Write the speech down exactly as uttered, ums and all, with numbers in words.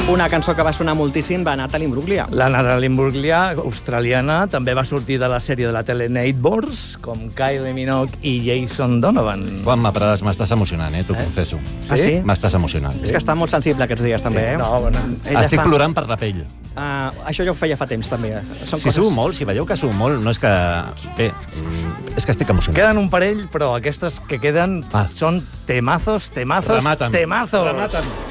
Una cançó que va sonar moltíssim va Natalie Imbruglia. La Natalie Imbruglia, australiana, també va sortir de la sèrie de la tele Neighbours, com Kylie Minogue i Jason Donovan. Juanma Prades, m'estàs emocionant, eh? T'ho Eh? confesso. Ah, sí? M'estàs emocionant. És que està molt sensible aquests dies, també, eh? No, bueno. Ella Estic està... plorant per la pell. Uh, això jo ho feia fa temps, també. Són Si suo molt, si veieu que suo molt, no és que... Bé, mm, és que estic emocionat. Queden un parell, però aquestes que queden Ah. són temazos, temazos, Remata'm. temazos. Remata'm.